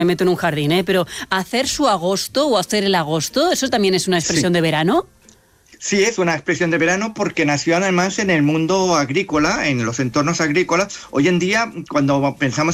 me meto en un jardín, pero hacer su agosto o hacer el agosto, ¿eso también es una expresión de verano? Sí, es una expresión de verano porque nació además en el mundo agrícola, en los entornos agrícolas. Hoy en día, cuando pensamos